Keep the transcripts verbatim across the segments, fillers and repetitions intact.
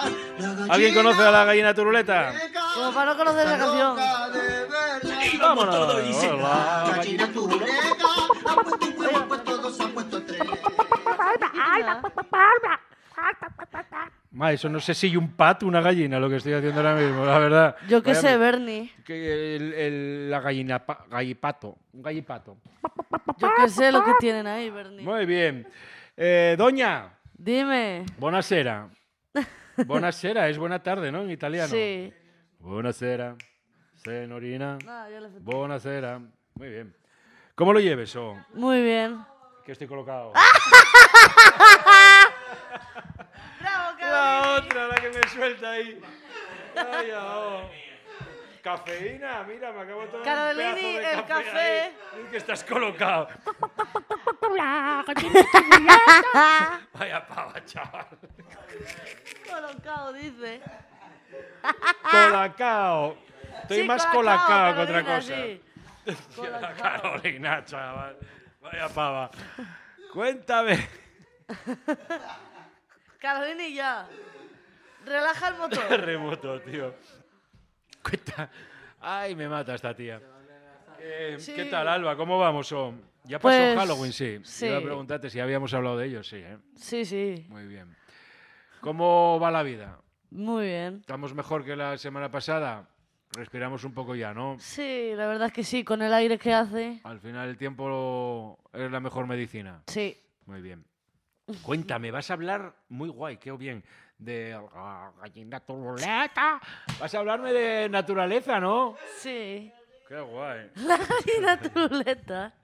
¿Alguien conoce a la gallina turuleta? Como para no conocer la canción. Vámonos. La gallina turuleta ha puesto un huevo, pues todos han puesto tres. Ma, eso no sé si hay un pato, una gallina, lo que estoy haciendo ahora mismo, la verdad. Yo qué Vaya, sé, Bernie. Que el, el- la gallina, pa- gallipato, un gallipato. Yo qué sé lo que tienen ahí, Bernie. Muy bien. Eh, doña, Dime. buonasera. Buonasera, es buena tarde, ¿no? En italiano. Sí. Buonasera, senorina. Nada, yo le fe- Buonasera. Muy bien. ¿Cómo lo lleves, o? Muy bien. Que estoy colocado. ¡Bravo, La otra, la que me suelta ahí. Ay, oh. Cafeína, mira, me acabo de tomar un Carolini, pedazo de el café. ahí. Es que estás colocado. Vaya pava, chaval. Colocado, dice. Colacao. Estoy Sí, más colacao, colacao que otra Carolina, cosa. sí. Tío, la Carolina, chaval. Vaya pava. Cuéntame. Carolini, ya. Relaja el motor. Remoto, tío. Cuenta. Ay, me mata esta tía. Eh, Sí. ¿Qué tal, Alba? ¿Cómo vamos? oh? ¿Ya pasó Pues, Halloween? Sí. sí. Iba a preguntarte si habíamos hablado de ello, sí. ¿eh? Sí, sí. Muy bien. ¿Cómo va la vida? Muy bien. ¿Estamos mejor que la semana pasada? Respiramos un poco ya, ¿no? Sí, la verdad es que sí, con el aire que hace. Al final el tiempo es la mejor medicina. Sí. Muy bien. Cuéntame, vas a hablar muy guay, qué bien, de la gallina turuleta. Vas a hablarme de naturaleza, ¿no? Sí. Qué guay. La gallina turuleta.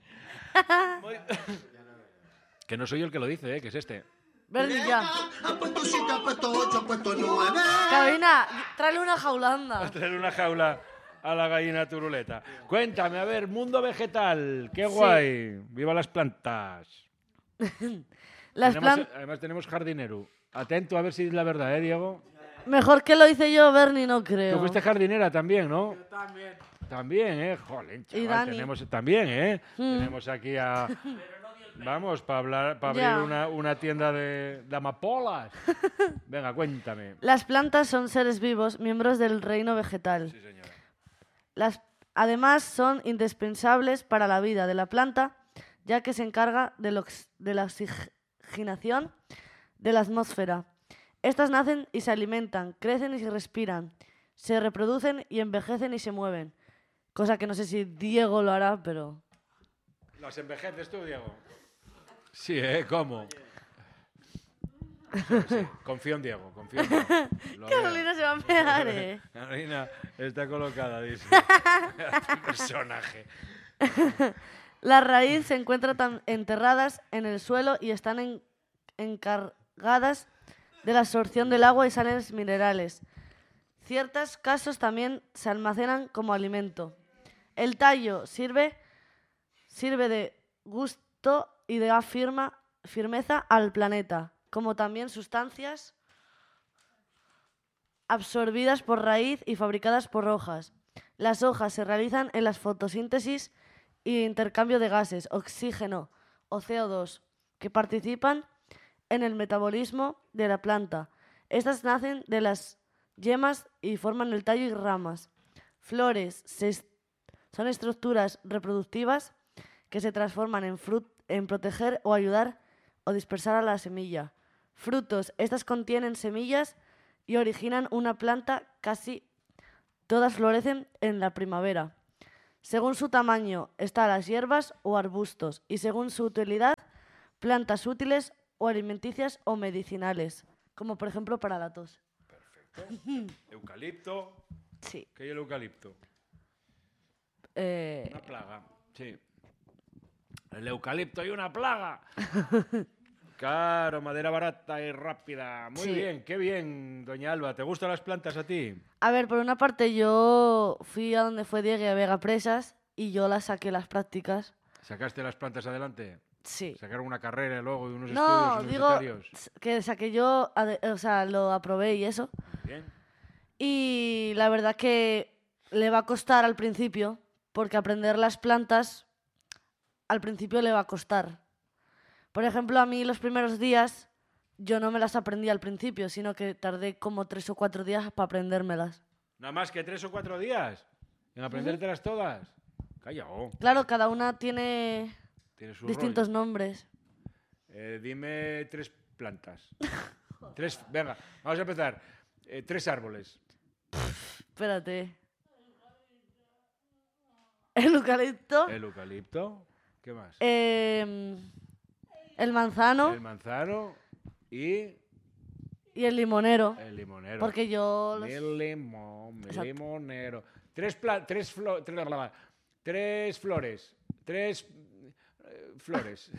Que no soy yo el que lo dice, ¿eh? Que es este. Bernie, ya. Ha puesto siete, ha puesto ocho, ha puesto nueve. Carolina, tráele una jaulanda. Traer una jaula a la gallina turuleta. Cuéntame, a ver, mundo vegetal, qué Sí. guay. Viva las plantas. Las Tenemos- plantas... Además tenemos jardinero. Atento a ver si es la verdad, ¿eh, Diego? Mejor que lo hice yo, Bernie, no creo. Tú fuiste jardinera también, ¿no? Yo también. También, ¿eh? Joder, chaval, Y Dani. tenemos también, ¿eh? Mm. Tenemos aquí a... Vamos, para hablar, para abrir Ya. una, una tienda de, de amapolas. Venga, cuéntame. Las plantas son seres vivos, miembros del reino vegetal. Sí, señora. Las, además, son indispensables para la vida de la planta, ya que se encarga de, la ox- de la oxigenación de la atmósfera. Estas nacen y se alimentan, crecen y se respiran, se reproducen y envejecen y se mueven. Cosa que no sé si Diego lo hará, pero... ¿Las envejeces tú, Diego? Sí, ¿eh? ¿Cómo? Sí, sí. Confío en Diego, confío en Diego. Lo veo. Carolina se va a pegar, ¿eh? Carolina está colocada, dice. Tu personaje. La raíz se encuentra tan enterradas en el suelo y están en- encargadas de la absorción del agua y sales minerales. Ciertos casos también se almacenan como alimento. El tallo sirve, sirve de gusto y da firma, firmeza al planeta, como también sustancias absorbidas por raíz y fabricadas por hojas. Las hojas se realizan en la fotosíntesis y intercambio de gases, oxígeno o C O dos, que participan en el metabolismo de la planta. Estas nacen de las yemas y forman el tallo y ramas. Flores se est- son estructuras reproductivas que se transforman en, frut- en proteger o ayudar o dispersar a la semilla. Frutos, estas contienen semillas y originan una planta. Casi todas florecen en la primavera. Según su tamaño están las hierbas o arbustos y según su utilidad, plantas útiles o alimenticias o medicinales, como por ejemplo para la tos. Eucalipto. Sí. ¿Qué hay el eucalipto? Eh, Una plaga, sí. El eucalipto hay una plaga. Claro, madera barata y rápida. Muy Sí. bien, qué bien, doña Alba. ¿Te gustan las plantas a ti? a ver, por una parte yo fui a donde fue Diego a Vega Presas y yo las saqué las prácticas. ¿Sacaste las plantas adelante? Sí. ¿Sacaron una carrera luego y unos No, estudios digo universitarios? s- que saqué yo, ade- o sea, lo aprobé y eso. Bien. Y la verdad que le va a costar al principio, porque aprender las plantas al principio le va a costar. Por ejemplo, a mí los primeros días yo no me las aprendí al principio, sino que tardé como tres o cuatro días para aprendérmelas. Nada más que tres o cuatro días en aprendértelas todas. Calla, oh, Claro, cada una tiene tiene su distintos rollo. nombres. Eh, dime tres plantas. tres, venga, vamos a empezar. Eh, tres árboles. Espérate. El eucalipto, El eucalipto. ¿Qué más? em, el manzano El manzano y y el limonero. el limonero. Porque yo... los- Mi limón, mi Exacto. limonero. Tres, pla- tres, flo- tres, bla, bla, bla. Tres flores. Tres eh, flores.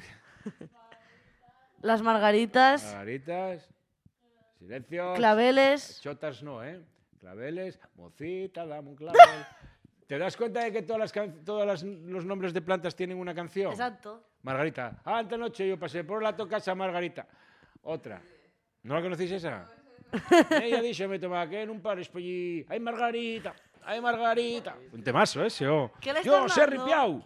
Las margaritas, Margaritas. Silencio. claveles... Chotas no, ¿eh? Claveles. Mocita, dame un clavel. ¿Te das cuenta de que todas las can- todas las- los nombres de plantas tienen una canción? Exacto. Margarita. Ah, anoche yo pasé por la casa Margarita. Otra. ¿No la conocéis esa? Ella dice, me toma que en un par espolli. ¡Ay, Margarita! ¡Ay, Margarita! Un temazo ese, oh. ¿Qué le Yo, estás Serri dando? Piau.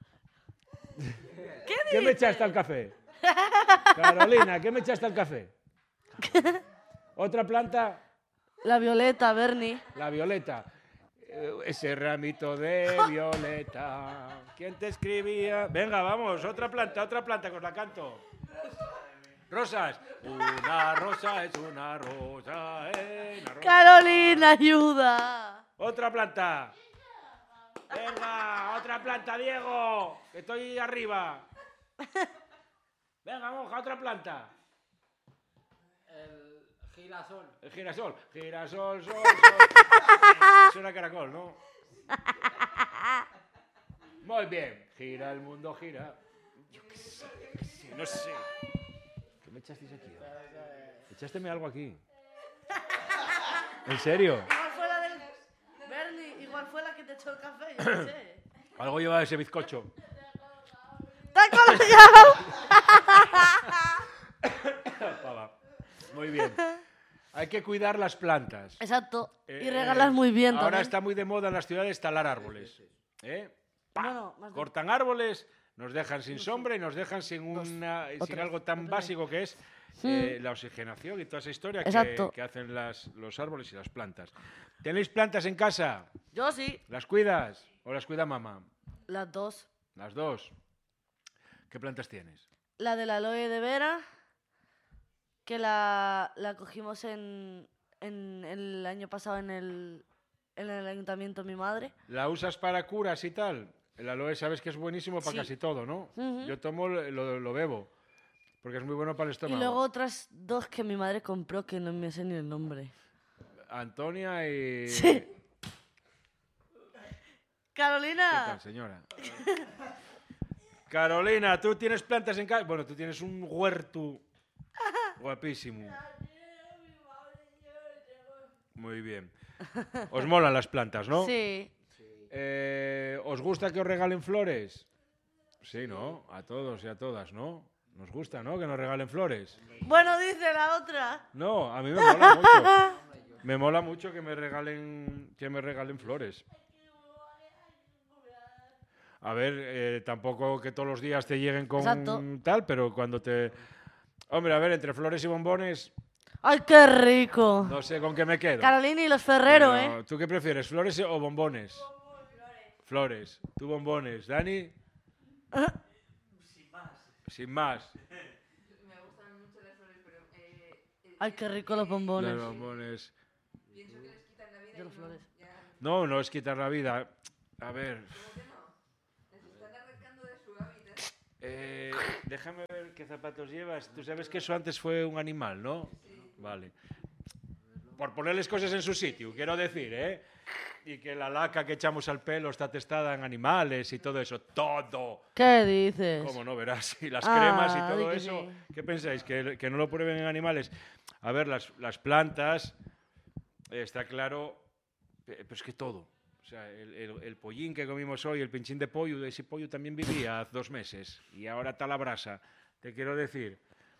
¿Qué ¿Qué me echaste al café? Carolina, ¿qué me echaste al café? Otra planta, La violeta, Bernie. la violeta. Eh, Ese ramito de violeta. ¿Quién te escribía? Venga, vamos, otra planta, otra planta, que os la canto. Rosas. Una rosa es una rosa, eh, una rosa. Carolina, ayuda. Otra planta. Venga, otra planta, Diego, que estoy arriba. Venga, monja, otra planta. El girasol. El girasol. Girasol, sol, sol. Suena a caracol, ¿no? Muy bien. Gira el mundo, gira. Yo qué sé, yo qué sé, no sé. ¿Qué me echasteis aquí? Echásteme algo aquí. ¿En serio? Igual fue la del... Bernie, igual fue la que te echó el café, yo no sé. Algo lleva ese bizcocho. ¡Te ha colgado! Pava. Muy bien. Hay que cuidar las plantas. Exacto. Eh, Y regalas muy bien Ahora también. está muy de moda en las ciudades talar árboles. ¿Eh? Pa. Bueno, más de- Cortan árboles, nos dejan sin sombra y nos dejan sin, una, sin Otras, algo tan otras. básico que es eh, la oxigenación y toda esa historia que, Exacto. que hacen las, los árboles y las plantas. ¿Tenéis plantas en casa? Yo sí. ¿Las cuidas o las cuida mamá? Las dos. Las dos. ¿Qué plantas tienes? La de la aloe de vera, que la, la cogimos en, en el año pasado en el, en el ayuntamiento mi madre. ¿La usas para curas y tal? El aloe sabes que es buenísimo para Sí. casi todo, ¿no? Ujú. Yo tomo, lo, lo bebo, porque es muy bueno para el Y estómago. luego otras dos que mi madre compró que no me sé ni el nombre. Antonia y... Sí. ¿Qué Carolina. tal, señora? Carolina, ¿tú tienes plantas en casa? Bueno, tú tienes un huerto guapísimo. Muy bien. ¿Os molan las plantas, no? Sí. Eh, ¿Os gusta que os regalen flores? Sí, ¿no? A todos y a todas, ¿no? Nos gusta, ¿no? Que nos regalen flores. Bueno, dice la otra. No, a mí me mola mucho. Me mola mucho que me regalen, que me regalen flores. A ver, eh, tampoco que todos los días te lleguen con Exacto. tal, pero cuando te... Hombre, a ver, entre flores y bombones, ¡Ay, qué rico! no sé con qué me quedo. Carolina y los Ferrero, Pero, ¿eh? ¿tú qué prefieres, flores o bombones? Flores. ¿Tú bombones? ¿Dani? Sin más. Sin más. Me gustan mucho las flores, pero eh, eh, ¡Ay, qué rico los bombones! Los bombones. pienso que les quitan la vida De y las no, flores. ya, No, no es quitar la vida. A ver, ¿cómo que no? Les están arrancando de su hábitat. eh, déjame ver qué zapatos llevas. Tú sabes que eso antes fue un animal, ¿no? Vale. Por ponerles cosas en su sitio, quiero decir, ¿eh? Y que la laca que echamos al pelo está testada en animales y todo eso. ¡Todo! ¿Qué dices? ¿Cómo no verás? Y las Ah, cremas y di todo que eso. sí. ¿Qué pensáis? ¿Que, que no lo prueben en animales? A ver, las, las plantas, eh, está claro, eh, pero es que todo. O sea, el, el- el pollín que comimos hoy, el pinchín de pollo, ese pollo también vivía hace dos meses y ahora está la brasa. Te quiero decir,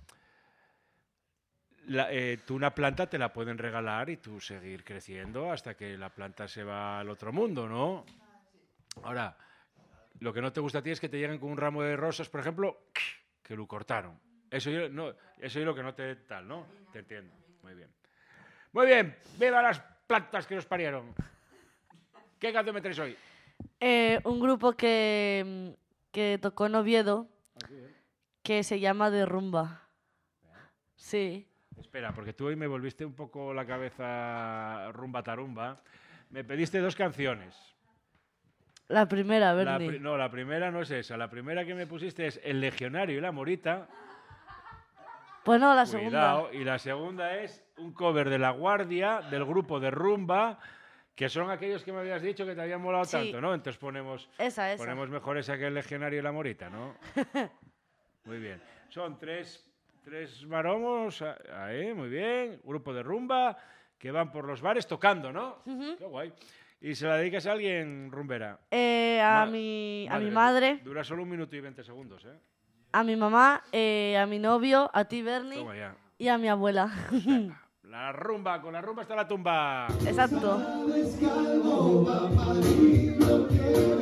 la- eh, tú una planta te la pueden regalar y tú seguir creciendo hasta que la planta se va al otro mundo, ¿no? Ahora, lo que no te gusta a ti es que te lleguen con un ramo de rosas, por ejemplo, que lo cortaron. Eso yo, no, eso yo lo que no te tal, ¿no? Te entiendo. Muy bien. Muy bien. ¡Viva las plantas que nos parieron! ¿Qué canción me traes hoy? Eh, un grupo que, que tocó en Oviedo, que se llama De Rumba. Sí. Espera, porque tú hoy me volviste un poco la cabeza rumba tarumba. Me pediste dos canciones. La primera, La Bernie. pri- no, la primera no es esa. La primera que me pusiste es El Legionario y la Morita. Pues no, la Cuidado. segunda. Y la segunda es un cover de La Guardia, del grupo de rumba, que son aquellos que me habías dicho que te habían molado Sí. tanto, ¿no? Entonces ponemos, Esa, esa. ponemos mejor esa que El Legionario y la Morita, ¿no? Muy bien. Son tres, tres maromos, a- ahí, muy bien. Grupo de rumba que van por los bares tocando, ¿no? Qué guay. ¿Y se la dedicas a alguien, rumbera? Eh, a, Ma- mi, a mi du- madre, Dura solo un minuto y veinte segundos, ¿eh? a mi mamá, eh, a mi novio, a ti, Bernie, Toma ya. y a mi abuela. La rumba, con la rumba está la tumba. Exacto. Sabes que algo va a parir, lo que